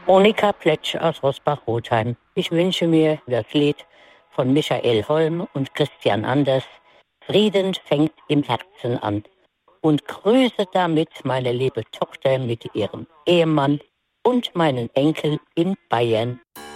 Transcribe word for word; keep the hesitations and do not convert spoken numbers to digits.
Monika Pletsch aus Rosbach-Rotheim. Ich wünsche mir das Lied von Michael Holm und Christian Anders. Frieden fängt im Herzen an. Und grüße damit meine liebe Tochter mit ihrem Ehemann und meinen Enkel in Bayern.